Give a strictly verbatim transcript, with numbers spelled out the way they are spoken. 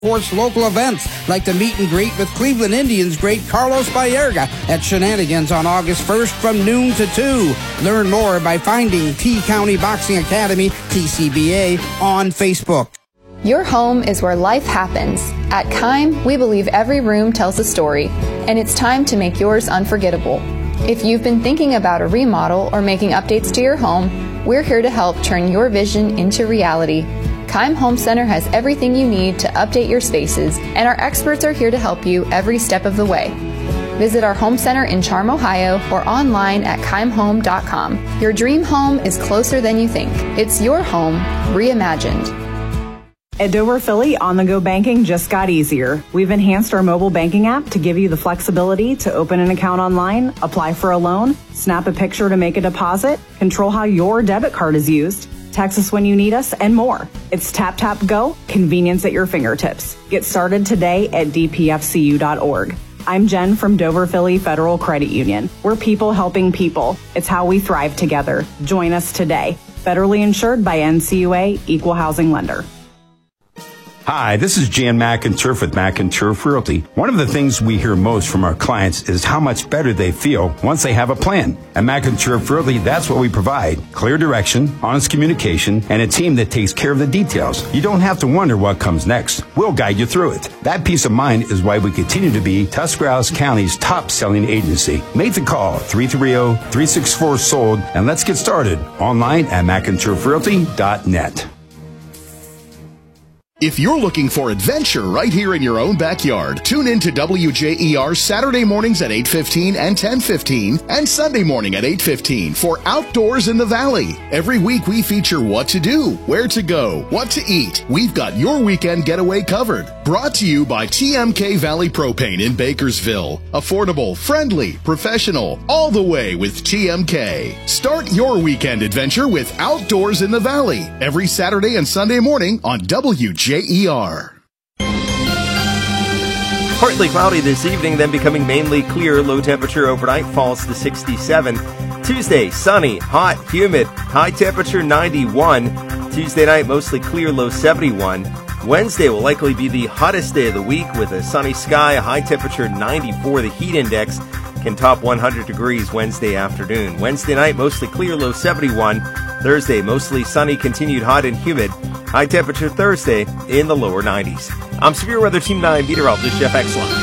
Sports local events like the meet and greet with Cleveland Indians great Carlos Baerga at Shenanigans on August first from noon to two. Learn more by finding T County Boxing Academy, T C B A, on Facebook. Your home is where life happens. At Keim, we believe every room tells a story, and it's time to make yours unforgettable. If you've been thinking about a remodel or making updates to your home, we're here to help turn your vision into reality. Keim Home Center has everything you need to update your spaces, and our experts are here to help you every step of the way. Visit our home center in Charm, Ohio, or online at keim home dot com. Your dream home is closer than you think. It's your home reimagined. At Dover Philly, on-the-go banking just got easier. We've enhanced our mobile banking app to give you the flexibility to open an account online, apply for a loan, snap a picture to make a deposit, control how your debit card is used, text us when you need us, and more. It's Tap Tap Go, convenience at your fingertips. Get started today at d p f c u dot org. I'm Jen from Dover Philly Federal Credit Union. We're people helping people. It's how we thrive together. Join us today. Federally insured by N C U A, Equal Housing Lender. Hi, this is Jan McInturf with McInturf Realty. One of the things we hear most from our clients is how much better they feel once they have a plan. At McInturf Realty, that's what we provide. Clear direction, honest communication, and a team that takes care of the details. You don't have to wonder what comes next. We'll guide you through it. That peace of mind is why we continue to be Tuscarawas County's top-selling agency. Make the call, three three zero, three six four, sold, and let's get started. Online at mcinturf realty dot net. If you're looking for adventure right here in your own backyard, tune in to W J E R Saturday mornings at eight fifteen and ten fifteen and Sunday morning at eight fifteen for Outdoors in the Valley. Every week we feature what to do, where to go, what to eat. We've got your weekend getaway covered. Brought to you by T M K Valley Propane in Bakersville. Affordable, friendly, professional, all the way with T M K. Start your weekend adventure with Outdoors in the Valley every Saturday and Sunday morning on W J E R. Partly cloudy this evening, then becoming mainly clear. Low temperature overnight falls to sixty-seven. Tuesday, sunny, hot, humid, high temperature ninety-one. Tuesday night, mostly clear, low seventy-one. Wednesday will likely be the hottest day of the week with a sunny sky, a high temperature ninety-four. The heat index can top one hundred degrees Wednesday afternoon. Wednesday night, mostly clear, low seventy-one. Thursday, mostly sunny, continued hot and humid. High temperature Thursday in the lower nineties. I'm Severe Weather Team nine meteorologist Jeff Exline.